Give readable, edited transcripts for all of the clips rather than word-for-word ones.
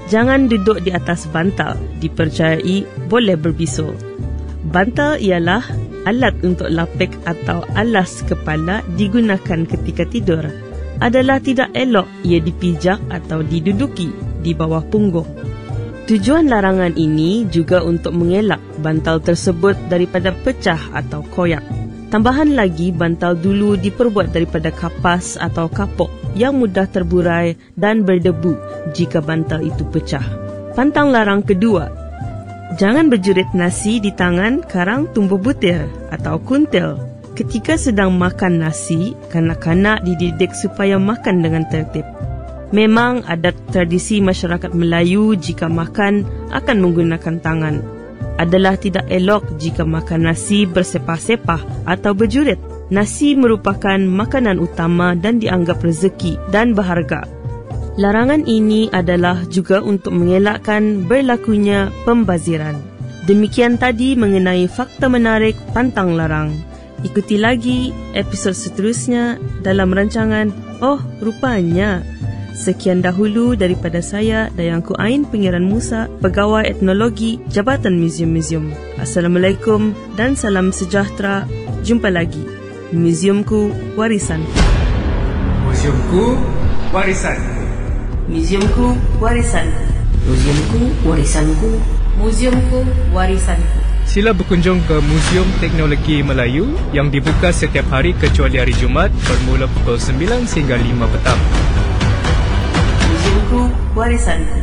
Jangan duduk di atas bantal, dipercayai boleh berbisul. Bantal ialah alat untuk lapik atau alas kepala digunakan ketika tidur. Adalah tidak elok ia dipijak atau diduduki di bawah punggung. Tujuan larangan ini juga untuk mengelak bantal tersebut daripada pecah atau koyak. Tambahan lagi, bantal dulu diperbuat daripada kapas atau kapuk yang mudah terburai dan berdebu jika bantal itu pecah. Pantang larang kedua, jangan berjurit nasi di tangan karang tumbuh butir atau kuntil. Ketika sedang makan nasi, kanak-kanak dididik supaya makan dengan tertib. Memang adat tradisi masyarakat Melayu jika makan akan menggunakan tangan. Adalah tidak elok jika makan nasi bersepah-sepah atau berjurit. Nasi merupakan makanan utama dan dianggap rezeki dan berharga. Larangan ini adalah juga untuk mengelakkan berlakunya pembaziran. Demikian tadi mengenai fakta menarik pantang larang. Ikuti lagi episod seterusnya dalam rancangan Oh Rupanya. Sekian dahulu daripada saya, Dayangku Ain Pengiran Musa, Pegawai Etnologi Jabatan Museum-Museum. Assalamualaikum dan salam sejahtera. Jumpa lagi. Museumku Warisanku. Museumku Warisanku. Museumku Warisanku. Museumku Warisanku. Museumku Warisanku. Sila berkunjung ke Museum Teknologi Melayu yang dibuka setiap hari kecuali hari Jumaat bermula pukul 9 sehingga 5 petang. Museumku Warisanku.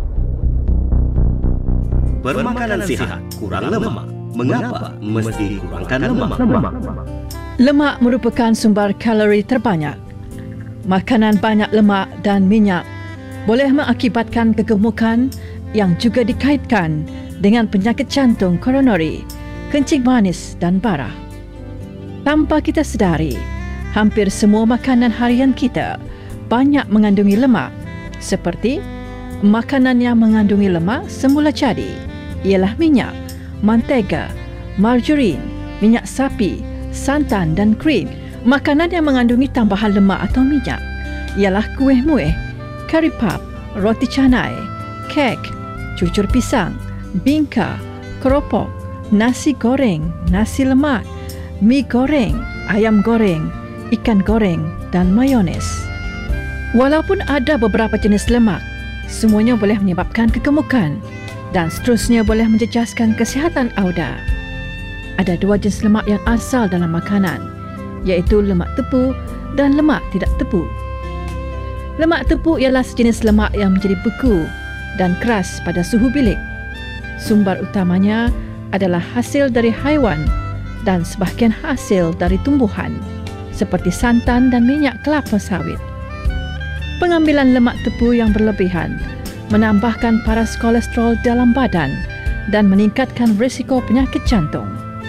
Bermakanan sihat, kurang lemak. Mengapa mesti kurangkan lemak? Lemak merupakan sumber kalori terbanyak. Makanan banyak lemak dan minyak boleh mengakibatkan kegemukan yang juga dikaitkan dengan penyakit jantung koronari, kencing manis dan darah. Tanpa kita sedari, hampir semua makanan harian kita banyak mengandungi lemak. Seperti makanan yang mengandungi lemak semula jadi ialah minyak, mantega, margarin, minyak sapi, santan dan krim. Makanan yang mengandungi tambahan lemak atau minyak ialah kuih muih, kari pap, roti canai, kek, cucur pisang, bingka, keropok, nasi goreng, nasi lemak, mi goreng, ayam goreng, ikan goreng dan mayones. Walaupun ada beberapa jenis lemak, semuanya boleh menyebabkan kegemukan dan seterusnya boleh menjejaskan kesihatan anda. Ada dua jenis lemak yang asal dalam makanan, iaitu lemak tepu dan lemak tidak tepu. Lemak tepu ialah sejenis lemak yang menjadi beku dan keras pada suhu bilik. Sumber utamanya adalah hasil dari haiwan dan sebahagian hasil dari tumbuhan, seperti santan dan minyak kelapa sawit. Pengambilan lemak tepu yang berlebihan menambahkan paras kolesterol dalam badan dan meningkatkan risiko penyakit jantung.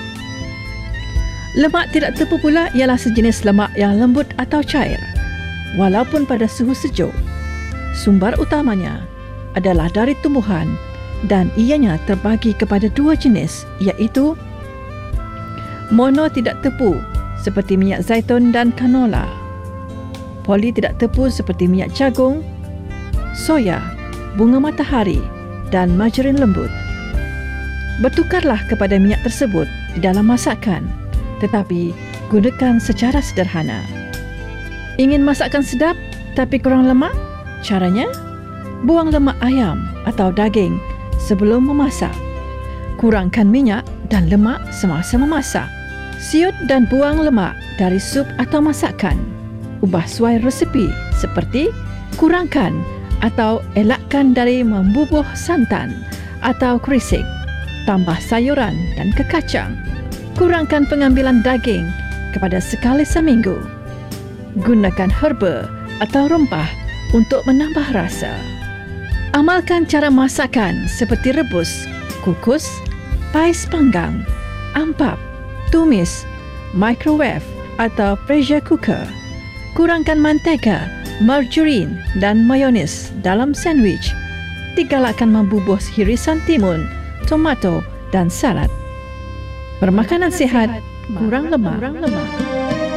Lemak tidak tepu pula ialah sejenis lemak yang lembut atau cair, walaupun pada suhu sejuk. Sumber utamanya adalah dari tumbuhan dan ianya terbagi kepada dua jenis, iaitu mono tidak tepu seperti minyak zaitun dan canola, poli tidak tepu seperti minyak jagung, soya, bunga matahari dan margarin lembut. Bertukarlah kepada minyak tersebut di dalam masakan, tetapi gunakan secara sederhana. Ingin masakan sedap tapi kurang lemak? Caranya, buang lemak ayam atau daging sebelum memasak. Kurangkan minyak dan lemak semasa memasak. Siut dan buang lemak dari sup atau masakan. Ubah suai resepi seperti kurangkan atau elakkan dari membubuh santan atau kerisik. Tambah sayuran dan kekacang. Kurangkan pengambilan daging kepada sekali seminggu. Gunakan herba atau rempah untuk menambah rasa. Amalkan cara masakan seperti rebus, kukus, pais panggang, ampap, tumis, microwave atau pressure cooker. Kurangkan mantega, margarin dan mayones dalam sandwich. Digalakkan membubuh hirisan timun, tomato dan salad. Bermakanan sihat, kurang lemak.